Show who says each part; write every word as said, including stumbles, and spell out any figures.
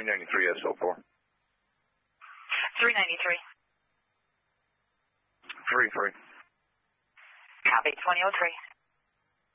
Speaker 1: three ninety-three S O four.
Speaker 2: three ninety-three.
Speaker 1: three three.
Speaker 2: Copy, twenty oh three.